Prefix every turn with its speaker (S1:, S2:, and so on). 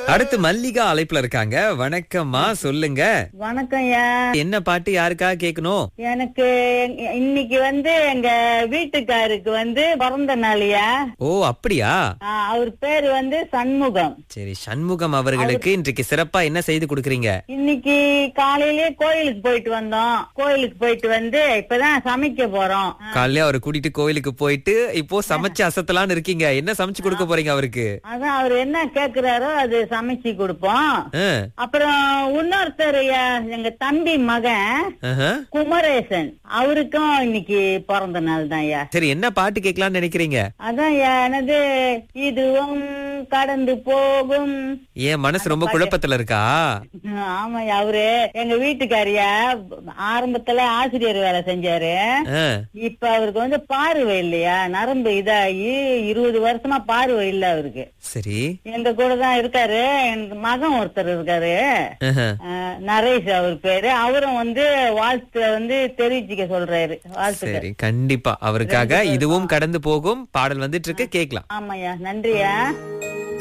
S1: அடுத்து மல்லிகா அழைப்புல இருக்காங்க. வணக்கம்மா, சொல்லுங்க.
S2: வணக்கம் ஐயா.
S1: என்ன பாட்டு யாருக்காக கேட்கணும்?
S2: எனக்கு இன்னைக்கு எங்க வீட்டுக்காருக்கு பிறந்த நாளையா.
S1: ஓ, அப்படியா?
S2: அவர் பேரு சண்முகம்.
S1: சரி, சண்முகம் அவர்களுக்கு இன்றைக்கு சிறப்பா என்ன செய்து கொடுக்கறீங்க?
S2: இன்னைக்கு காலையிலேயே கோயிலுக்கு போயிட்டு வந்தோம். கோயிலுக்கு போயிட்டு இப்பதான் சமைக்க போறோம்.
S1: காலையில அவரை கூட்டிட்டு கோயிலுக்கு போயிட்டு இப்போ சமைச்சு அசத்தலான்னு இருக்கீங்க. என்ன சமைச்சு கொடுக்க போறீங்க அவருக்கு?
S2: அதான் அவர் என்ன கேக்குறாரோ அது சமைச்சு கொடுப்போம். அப்புறம் இன்னொருத்தர் எங்க தம்பி மகன் குமரேசன், அவருக்கும் இன்னைக்கு பிறந்த நாள் தான் ஐயா.
S1: சரி, என்ன பாட்டு கேட்கலாம்னு நினைக்கிறீங்க?
S2: அதான் எனது இதுவும் கடந்து போகும்.
S1: ஏன் மனசு ரொம்ப குழப்பத்துல இருக்கா?
S2: ஆமாய்யா, அவரு எங்க வீட்டுக்காரியா ஆரம்பத்துல ஆசிரியர் வேலை செஞ்சாரு. இப்ப அவருக்கு பார்வை இல்லையா, நரம்பு இதாகி 20 வருஷமா பார்வை இல்ல அவருக்கு.
S1: சரி,
S2: எங்க கூட தான் இருக்காரு. எங்க மகன் ஒருத்தர் இருக்காரு, நரேஷ் அவர் பேரு. அவரும் வாழ்த்து தெரிவிச்சுக்க சொல்றாரு.
S1: சரி, கண்டிப்பா அவருக்காக இதுவும் கடந்து போகும் பாடல் வந்துட்டு இருக்கு, கேட்கலாம்.
S2: ஆமாய்யா, நன்றியா.